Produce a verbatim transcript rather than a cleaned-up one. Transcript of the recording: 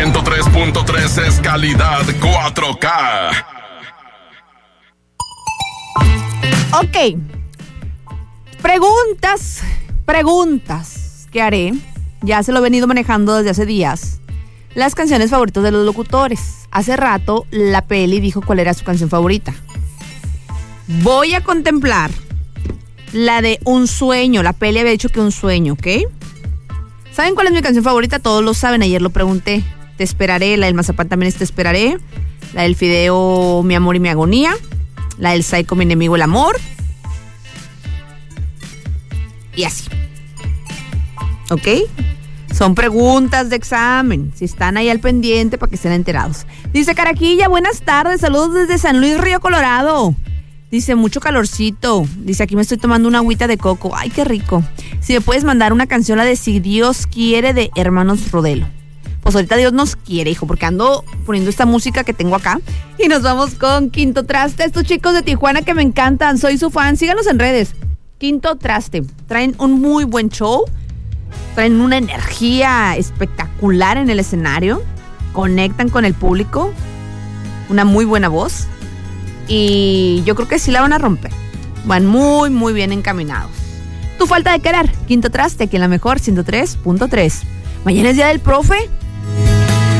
ciento tres punto tres es calidad cuatro K. Ok. Preguntas, preguntas que haré. Ya se lo he venido manejando desde hace días. Las canciones favoritas de los locutores. Hace rato la Peli dijo cuál era su canción favorita. Voy a contemplar la de Un Sueño. La Peli había dicho que Un Sueño, ¿ok? ¿Saben cuál es mi canción favorita? Todos lo saben, ayer lo pregunté. Te esperaré, la del Mazapán también es Te esperaré. La del Fideo, Mi amor y mi agonía. La del Psycho, Mi enemigo el amor. Y así. ¿Ok? Son preguntas de examen. Si están ahí al pendiente para que estén enterados. Dice Caraquilla, buenas tardes. Saludos desde San Luis, Río Colorado. Dice, mucho calorcito. Dice, aquí me estoy tomando una agüita de coco. Ay, qué rico. Si me puedes mandar una canción, la de Si Dios quiere, de Hermanos Rodelo. Pues ahorita Dios nos quiere, hijo, porque ando poniendo esta música que tengo acá. Y nos vamos con Quinto Traste. Estos chicos de Tijuana que me encantan. Soy su fan. Síganos en redes. Quinto Traste. Traen un muy buen show. Traen una energía espectacular en el escenario. Conectan con el público. Una muy buena voz. Y yo creo que sí la van a romper. Van muy, muy bien encaminados. Tu falta de querer. Quinto Traste, aquí en la mejor ciento tres punto tres. Mañana es día del profe.